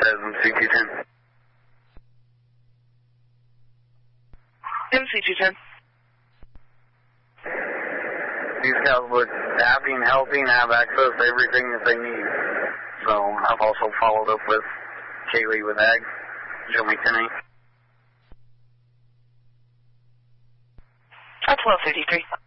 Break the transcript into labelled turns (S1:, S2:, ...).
S1: MC210.
S2: MC210.
S1: These guys look happy and healthy and have access to everything that they need. So I've also followed up with Kaylee with Ag. Show me 10-8.
S2: 1253.